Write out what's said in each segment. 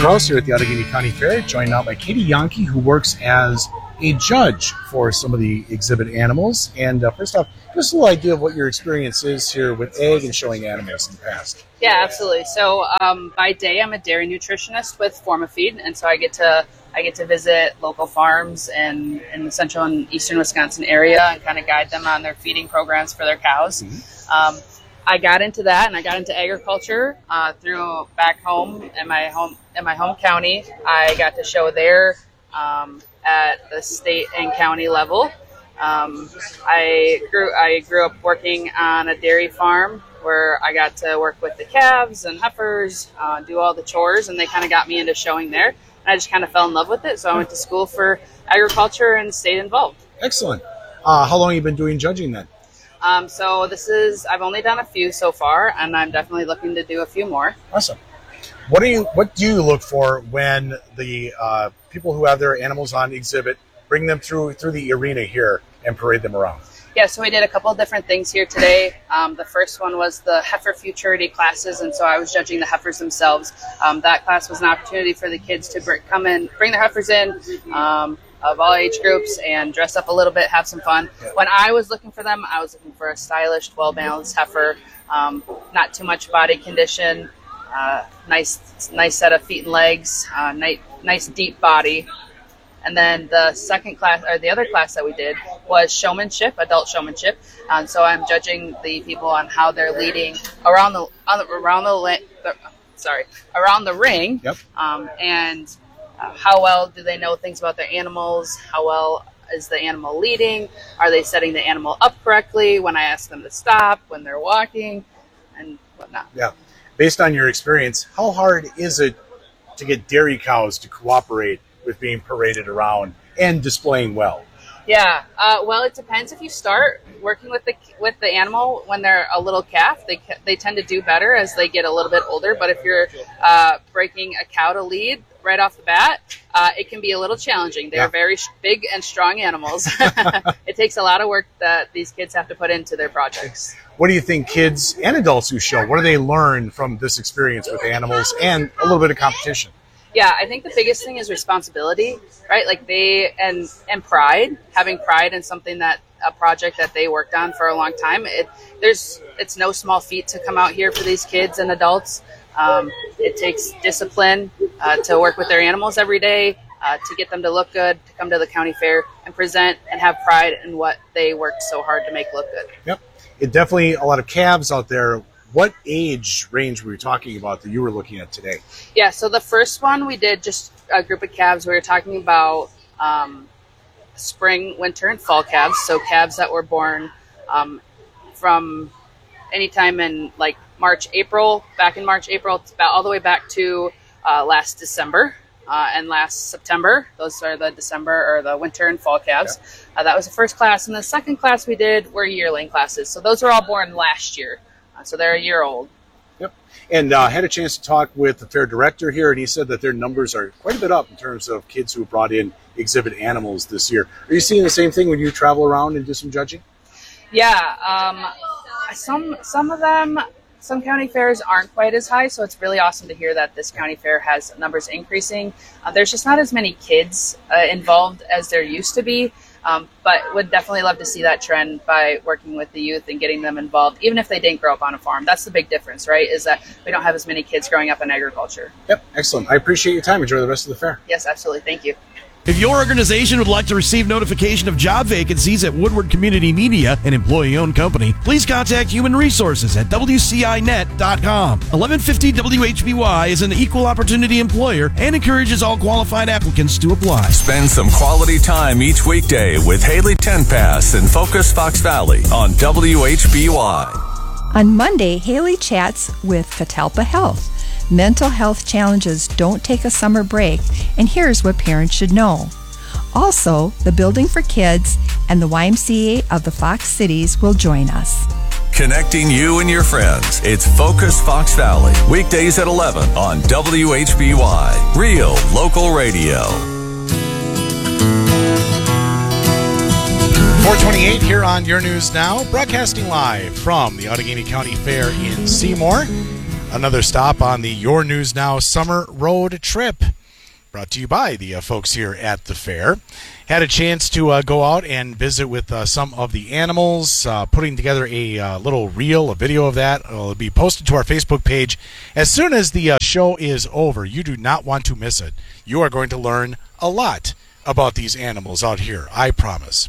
Kraus here at the Outagamie County Fair, joined now by Katie Yankee, who works as a judge for some of the exhibit animals. And first off, give us a little idea of what your experience is here with ag and showing animals in the past. Yeah, absolutely. So by day, I'm a dairy nutritionist with Formafeed, and so I get to visit local farms in the central and eastern Wisconsin area and kind of guide them on their feeding programs for their cows. Mm-hmm. I got into that, and I got into agriculture through back home in my home county. I got to show there at the state and county level. I grew up working on a dairy farm where I got to work with the calves and heifers, do all the chores, and they kind of got me into showing there. And I just kind of fell in love with it, so I went to school for agriculture and stayed involved. Excellent. How long have you been doing judging then? So I've only done a few so far, and I'm definitely looking to do a few more. Awesome. What do you look for when the people who have their animals on exhibit bring them through the arena here and parade them around? Yeah, so we did a couple of different things here today. The first one was the heifer futurity classes, and so I was judging the heifers themselves. That class was an opportunity for the kids to bring their heifers in of all age groups and dress up a little bit, have some fun. Yeah. When I was looking for them, I was looking for a stylish, well-balanced heifer, not too much body condition, nice set of feet and legs, nice deep body. And then the second class, or the other class that we did, was showmanship, adult showmanship. So I'm judging the people on how they're leading around the ring. Yep. And how well do they know things about their animals? How well is the animal leading? Are they setting the animal up correctly when I ask them to stop, when they're walking, and whatnot? Yeah. Based on your experience, how hard is it to get dairy cows to cooperate with being paraded around and displaying well? Yeah, well, it depends. If you start working with the animal when they're a little calf, they tend to do better as they get a little bit older. But if you're breaking a cow to lead right off the bat, it can be a little challenging. They're very big and strong animals. It takes a lot of work that these kids have to put into their projects. What do you think kids and adults who show, what do they learn from this experience with animals and a little bit of competition? Yeah, I think the biggest thing is responsibility, right? Like and pride, having pride in something a project that they worked on for a long time. It's no small feat to come out here for these kids and adults. It takes discipline to work with their animals every day, to get them to look good, to come to the county fair and present and have pride in what they worked so hard to make look good. Yep. It definitely a lot of calves out there. What age range were we talking about that you were looking at today? Yeah, so the first one we did just a group of calves. We were talking about spring, winter, and fall calves. So calves that were born from anytime in like March, April, all the way back to last December and last September. Those are the December or the winter and fall calves. Yeah. That was the first class. And the second class we did were yearling classes. So those were all born last year. So they're a year old. Yep. And had a chance to talk with the fair director here, and he said that their numbers are quite a bit up in terms of kids who brought in exhibit animals this year. Are you seeing the same thing when you travel around and do some judging? Yeah. Some of them, some county fairs aren't quite as high, so it's really awesome to hear that this county fair has numbers increasing. There's just not as many kids involved as there used to be. But would definitely love to see that trend by working with the youth and getting them involved, even if they didn't grow up on a farm. That's the big difference, right, is that we don't have as many kids growing up in agriculture. Yep, excellent. I appreciate your time. Enjoy the rest of the fair. Yes, absolutely. Thank you. If your organization would like to receive notification of job vacancies at Woodward Community Media, an employee-owned company, please contact Human Resources at WCINet.com. 1150 WHBY is an equal opportunity employer and encourages all qualified applicants to apply. Spend some quality time each weekday with Haley Tenpass and Focus Fox Valley on WHBY. On Monday, Haley chats with Catalpa Health. Mental health challenges don't take a summer break, and here's what parents should know. Also, the Building for Kids and the YMCA of the Fox Cities will join us. Connecting you and your friends. It's Focus Fox Valley. Weekdays at 11 on WHBY. Real local radio. 428 here on Your News Now, broadcasting live from the Outagamie County Fair in Seymour. Another stop on the Your News Now summer road trip, brought to you by the folks here at the fair. Had a chance to go out and visit with some of the animals, putting together a little reel, a video of that. It'll be posted to our Facebook page as soon as the show is over. You do not want to miss it. You are going to learn a lot about these animals out here, I promise.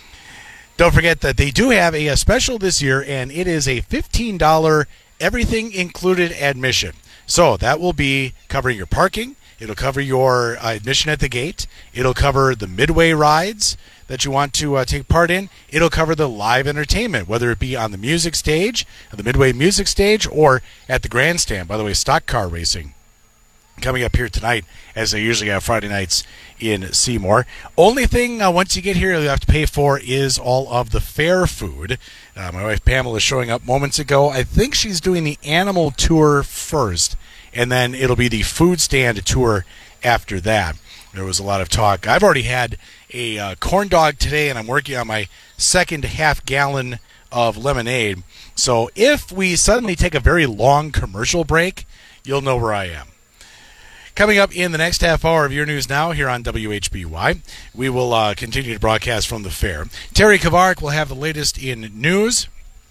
Don't forget that they do have a special this year, and it is a $15 everything included admission. So that will be covering your parking. It'll cover your admission at the gate. It'll cover the midway rides that you want to take part in. It'll cover the live entertainment, whether it be on the music stage, the midway music stage, or at the grandstand. By the way, stock car racing coming up here tonight, as they usually have Friday nights in Seymour. Only thing, once you get here, you have to pay for is all of the fair food. My wife Pamela is showing up moments ago. I think she's doing the animal tour first, and then it'll be the food stand tour after that. There was a lot of talk. I've already had a corn dog today, and I'm working on my second half-gallon of lemonade. So if we suddenly take a very long commercial break, you'll know where I am. Coming up in the next half hour of Your News Now here on WHBY, we will continue to broadcast from the fair. Terry Kovarik will have the latest in news.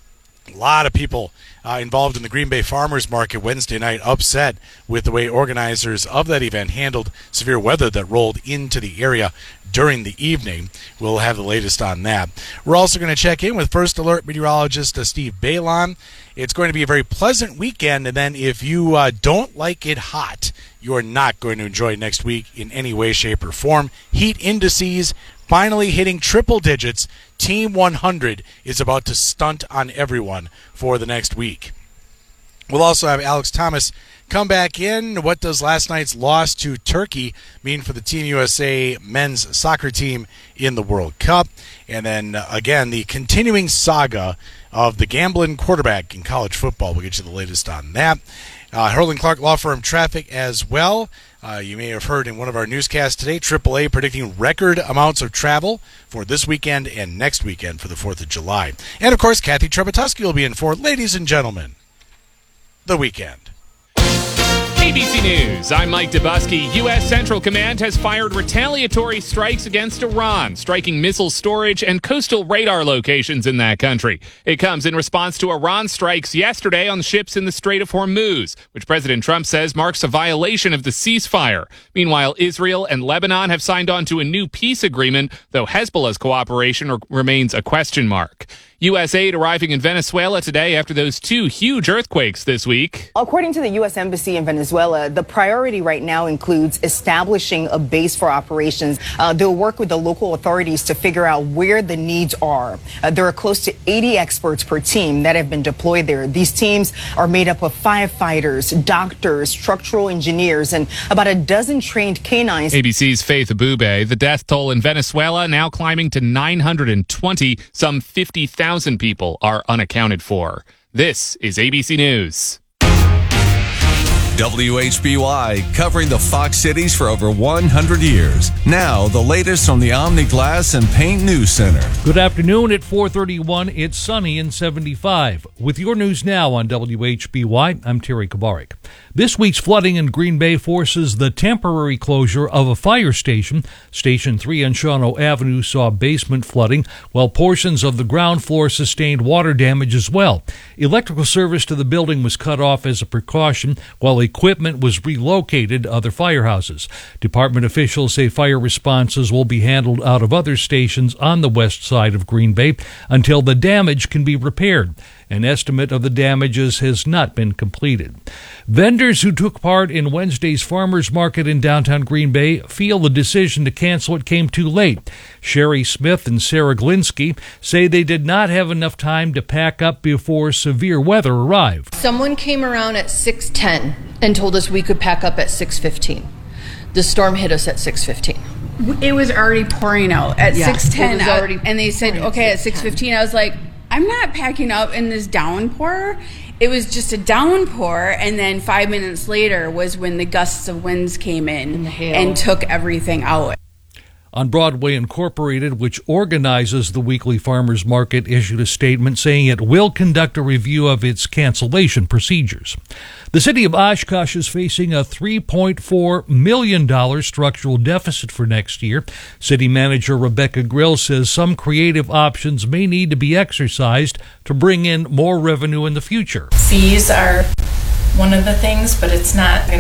A lot of people involved in the Green Bay Farmers Market Wednesday night upset with the way organizers of that event handled severe weather that rolled into the area during the evening. We'll have the latest on that. We're also going to check in with First Alert meteorologist Steve Balon. It's going to be a very pleasant weekend, and then if you don't like it hot, you are not going to enjoy next week in any way, shape, or form. Heat indices finally hitting triple digits. Team 100 is about to stunt on everyone for the next week. We'll also have Alex Thomas come back in. What does last night's loss to Turkey mean for the Team USA men's soccer team in the World Cup? And then, again, the continuing saga of the gambling quarterback in college football. We'll get you the latest on that. Hurling Clark Law Firm traffic as well. You may have heard in one of our newscasts today, AAA predicting record amounts of travel for this weekend and next weekend for the 4th of July. And, of course, Kathy Trebetuski will be in for, ladies and gentlemen, the weekend. ABC News, I'm Mike Dubusky. U.S. Central Command has fired retaliatory strikes against Iran, striking missile storage and coastal radar locations in that country. It comes in response to Iran strikes yesterday on ships in the Strait of Hormuz, which President Trump says marks a violation of the ceasefire. Meanwhile, Israel and Lebanon have signed on to a new peace agreement, though Hezbollah's cooperation remains a question mark. U.S. aid arriving in Venezuela today after those two huge earthquakes this week. According to the U.S. Embassy in Venezuela, the priority right now includes establishing a base for operations. They'll work with the local authorities to figure out where the needs are. There are close to 80 experts per team that have been deployed there. These teams are made up of firefighters, doctors, structural engineers, and about a dozen trained canines. ABC's Faith Abube. The death toll in Venezuela now climbing to 920. Some 50,000 people are unaccounted for. This is ABC News. WHBY, covering the Fox cities for over 100 years. Now, the latest from the Omni Glass and Paint News Center. Good afternoon. At 4:31, it's sunny and 75. With your news now on WHBY, I'm Terry Kovarik. This week's flooding in Green Bay forces the temporary closure of a fire station. Station 3 on Shawano Avenue saw basement flooding, while portions of the ground floor sustained water damage as well. Electrical service to the building was cut off as a precaution, while equipment was relocated to other firehouses. Department officials say fire responses will be handled out of other stations on the west side of Green Bay until the damage can be repaired. An estimate of the damages has not been completed. Vendors who took part in Wednesday's farmers market in downtown Green Bay feel the decision to cancel it came too late. Sherry Smith and Sarah Glinsky say they did not have enough time to pack up before severe weather arrived. Someone came around at 6:10 and told us we could pack up at 6:15. The storm hit us at 6:15. It was already pouring out at 6:10, and they said, okay, at 6:15. I was like, I'm not packing up in this downpour. It was just a downpour, and then 5 minutes later was when the gusts of winds came in and took everything out. On Broadway Incorporated, which organizes the weekly farmers market, issued a statement saying it will conduct a review of its cancellation procedures. The city of Oshkosh is facing a $3.4 million structural deficit for next year. City manager Rebecca Grill says some creative options may need to be exercised to bring in more revenue in the future. Fees are one of the things, but it's not going